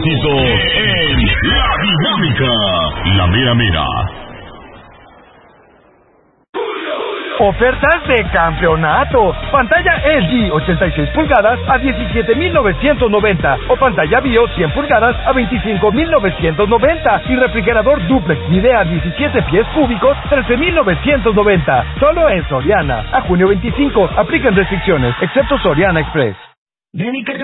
preciso en La Dinámica. La mera mera. Ofertas de campeonato. Pantalla LG 86 pulgadas a 17,990 o pantalla BIOS 100 pulgadas a 25,990 y refrigerador duplex Midea 17 pies cúbicos 13,990. Solo en Soriana. A junio 25. Aplican restricciones, excepto Soriana Express.